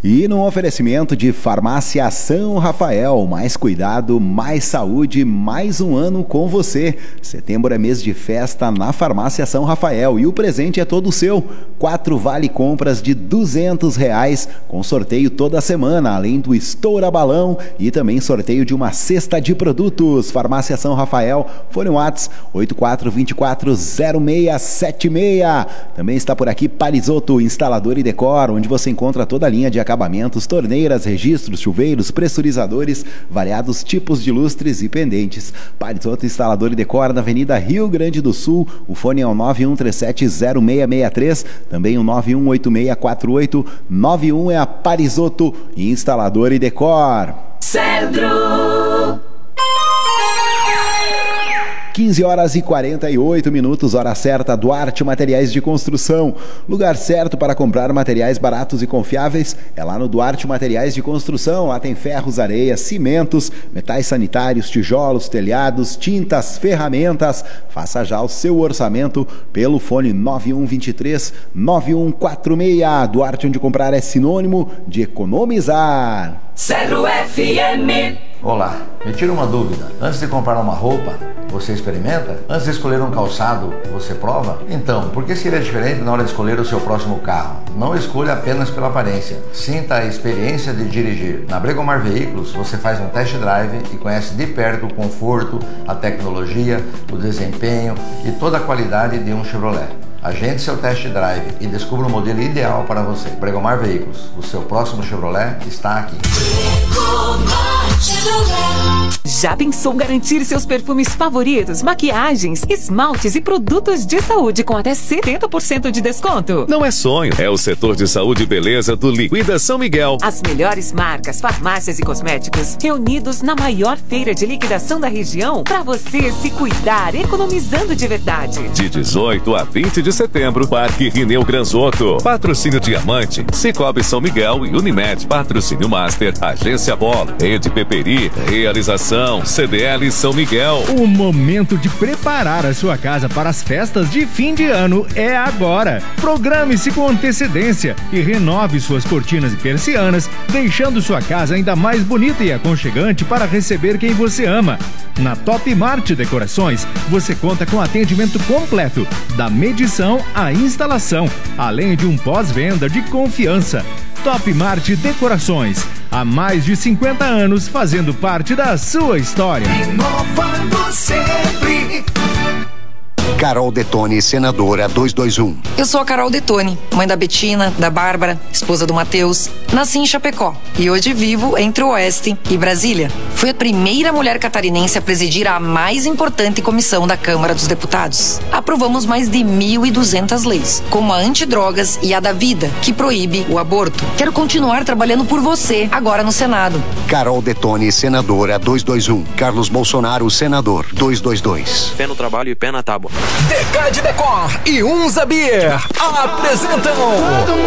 E num oferecimento de Farmácia São Rafael, mais cuidado, mais saúde, mais um ano com você. Setembro é mês de festa na Farmácia São Rafael e o presente é todo seu. 4 vale compras de R$200 com sorteio toda semana, além do estoura balão e também sorteio de uma cesta de produtos. Farmácia São Rafael, fone WhatsApp 84240676. Também está por aqui Parisotto, instalador e decor, onde você encontra toda a linha de acabamentos, torneiras, registros, chuveiros, pressurizadores, variados tipos de lustres e pendentes. Parisotto, instalador e decor, na Avenida Rio Grande do Sul. O fone é o 91370663, também o 91864891 é a Parisotto, instalador e decor. Cedro! 15h48, hora certa, Duarte Materiais de Construção. Lugar certo para comprar materiais baratos e confiáveis é lá no Duarte Materiais de Construção. Lá tem ferros, areias, cimentos, metais sanitários, tijolos, telhados, tintas, ferramentas. Faça já o seu orçamento pelo fone 9123-9146. Duarte, onde comprar é sinônimo de economizar. Cedro FM. Olá, me tira uma dúvida. Antes de comprar uma roupa, você experimenta? Antes de escolher um calçado, você prova? Então, por que seria diferente na hora de escolher o seu próximo carro? Não escolha apenas pela aparência. Sinta a experiência de dirigir. Na Bregomar Veículos, você faz um test drive e conhece de perto o conforto, a tecnologia, o desempenho e toda a qualidade de um Chevrolet. Agende seu test drive e descubra o modelo ideal para você. Bregomar Veículos, o seu próximo Chevrolet está aqui. Já pensou garantir seus perfumes favoritos, maquiagens, esmaltes e produtos de saúde com até 70% de desconto? Não é sonho, é o setor de saúde e beleza do Liquida São Miguel. As melhores marcas, farmácias e cosméticos reunidos na maior feira de liquidação da região para você se cuidar, economizando de verdade. De 18 a 20 de setembro, Parque Rineu Granzotto. Patrocínio Diamante, Cicobi São Miguel e Unimed. Patrocínio Master, Agência Bola, Rede Peperi, realização CDL São Miguel. O momento de preparar a sua casa para as festas de fim de ano é agora. Programe-se com antecedência e renove suas cortinas e persianas, deixando sua casa ainda mais bonita e aconchegante para receber quem você ama. Na Top Mart Decorações, você conta com atendimento completo, da medição à instalação, além de um pós-venda de confiança. Top Mart Decorações, há mais de 50 anos fazendo parte da sua história. Inovando sempre. Carol Detone, senadora 221. Eu sou a Carol Detone, mãe da Betina, da Bárbara, esposa do Matheus. Nasci em Chapecó e hoje vivo entre o Oeste e Brasília. Fui a primeira mulher catarinense a presidir a mais importante comissão da Câmara dos Deputados. Aprovamos mais de 1.200 leis, como a antidrogas e a da vida, que proíbe o aborto. Quero continuar trabalhando por você, agora no Senado. Carol Detone, senadora 221. Carlos Bolsonaro, senador 222. Pé no trabalho e pé na tábua. Decade Decor e Unza Beer apresentam